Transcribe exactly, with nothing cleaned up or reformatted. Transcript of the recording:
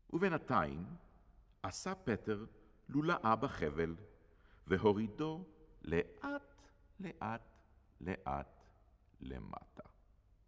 ובינתיים עשה פטר לולאה בחבל, והורידו לאט לאט לאט למטה.